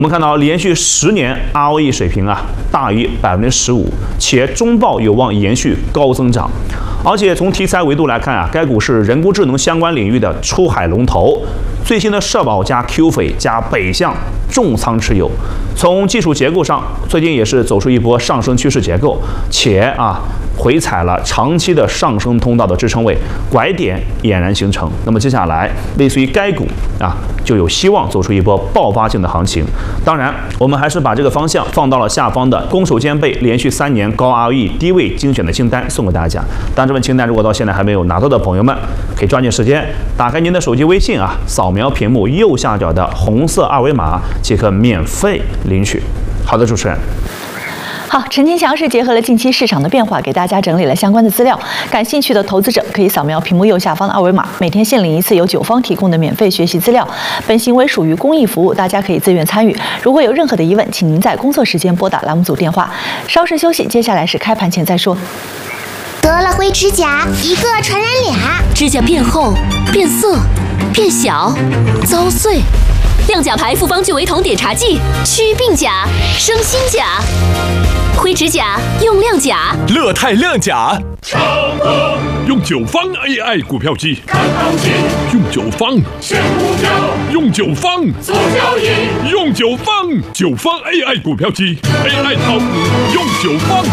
我们看到连续10年 ROE 水平大于15%，且中报有望延续高增长。而且从题材维度来看该股是人工智能相关领域的出海龙头。最新的社保加 QF 加北向重仓持有。从技术结构上，最近也是走出一波上升趋势结构，且回踩了长期的上升通道的支撑位，拐点俨然形成。那么接下来，类似于该股就有希望走出一波爆发性的行情。当然，我们还是把这个方向放到了下方的攻守兼备、连续3年高 ROE 低位精选的清单送给大家。但这份清单如果到现在还没有拿到的朋友们，可以抓紧时间打开您的手机微信扫描屏幕右下角的红色二维码即可免费领取。好的，主持人。 好，陈金强是结合了近期市场的变化，给大家整理了相关的资料。感兴趣的投资者可以扫描屏幕右下方的二维码，每天限领1次由9方提供的免费学习资料。本行为属于公益服务，大家可以自愿参与。如果有任何的疑问，请您在工作时间拨打栏目组电话。稍事休息，接下来是开盘前再说。 得了灰指甲，一个传染俩， 指甲变厚、变色、变小、遭碎。亮甲牌复方聚维酮碘茶剂，祛病甲、生新甲。灰指甲用亮甲， 乐泰亮甲。用9方 AI 股票机，看行情；用9方选股票，用9方做交易；用9方9方 AI 股票机 ，AI 炒股用9方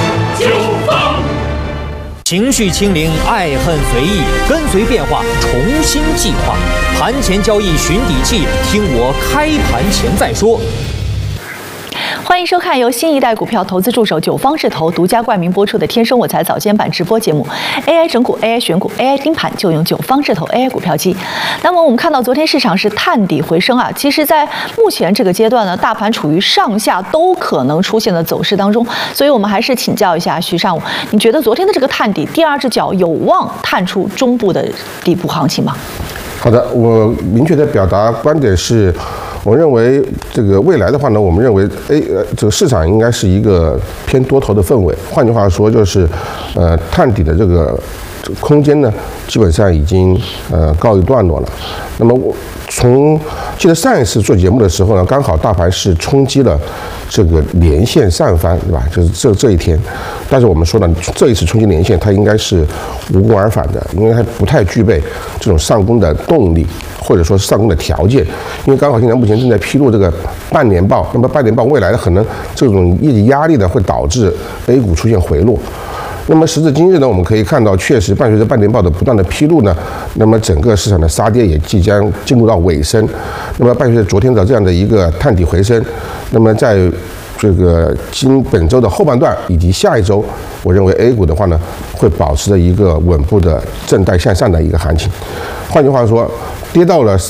9方。 情绪清零，爱恨随意，跟随变化，重新计划。盘前交易寻底气，听我开盘前再说。 欢迎收看由新一代股票投资助手9方智投独家冠名播出的《天生我材早间版》直播节目。AI 整股、AI 选股、AI 盯盘，就用9方智投 AI 股票机。那么我们看到昨天市场是探底回升其实，在目前这个阶段呢，大盘处于上下都可能出现的走势当中，所以我们还是请教一下徐善武，你觉得昨天的这个探底第二只脚有望探出中部的底部行情吗？ 好的，我明确的表达观点是，我认为这个未来的话呢，我们认为这个市场应该是一个偏多头的氛围。换句话说，就是探底的这个空间呢，基本上已经告一段落了。那么我记得上一次做节目的时候呢，刚好大盘是冲击了这个连线上翻，对吧？就是这一天。但是我们说呢，这一次冲击连线，它应该是无功而返的，因为它不太具备这种上攻的动力，或者说是上攻的条件。因为刚好现在目前正在披露这个半年报，那么半年报未来的可能这种业绩压力呢，会导致 A 股出现回落。那么时至今日呢，我们可以看到，确实伴随着半年报的不断的披露呢，那么整个市场的杀跌也即将进入到尾声。那么伴随着昨天的这样的一个探底回升，那么在这个本周的后半段以及下一周，我认为 A 股的话呢，会保持着一个稳步的震荡向上的一个行情。换句话说，跌到了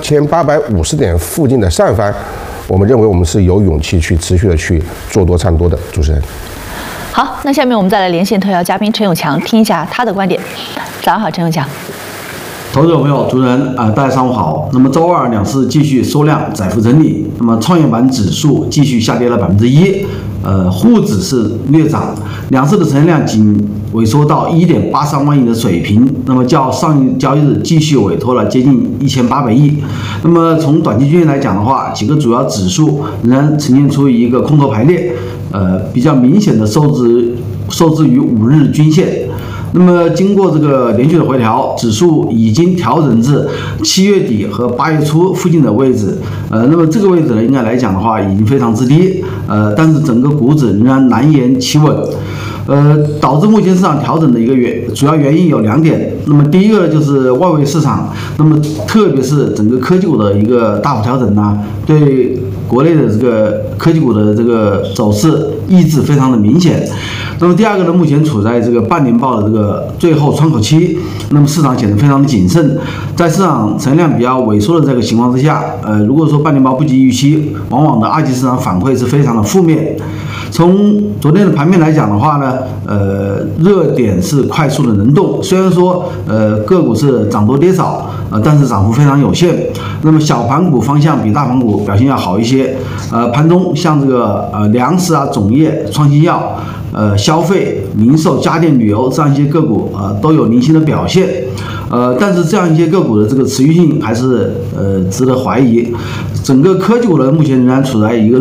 3850点附近的上方，我们认为我们是有勇气去持续的去做多唱多的。主持人。 好，那下面我们再来连线特邀嘉宾陈永强，听一下他的观点。早上好，陈永强。 投资者朋友、主持人大家上午好。那么周二两市继续缩量窄幅整理，那么创业板指数继续下跌了1%，沪指是略涨，两市的成交量仅萎缩到1.83万亿的水平，那么较上一交易日继续委托了接近1800亿。那么从短期均线来讲的话，几个主要指数仍然呈现出一个空头排列，比较明显的受制于5日均线。那么经过这个连续的回调，指数已经调整至7月底和8月初附近的位置。那么这个位置呢，应该来讲的话已经非常之低。但是整个股指仍然难言企稳。导致目前市场调整的一个主要原因有2点。那么第一个就是外围市场，那么特别是整个科技股的一个大幅调整呢，对国内的这个科技股的这个走势抑制非常的明显。那么第二个呢，目前处在这个半年报的这个最后窗口期，那么市场显得非常的谨慎，在市场成交量比较萎缩的这个情况之下，如果说半年报不及预期，往往的二级市场反馈是非常的负面。从昨天的盘面来讲的话呢，热点是快速的能动，虽然说个股是涨多跌少，但是涨幅非常有限。那么小盘股方向比大盘股表现要好一些。盘中像这个粮食啊、种业、创新药、消费、零售、家电、旅游这样一些个股都有零星的表现。但是这样一些个股的这个持续性还是值得怀疑。整个科技股呢，目前仍然处在一个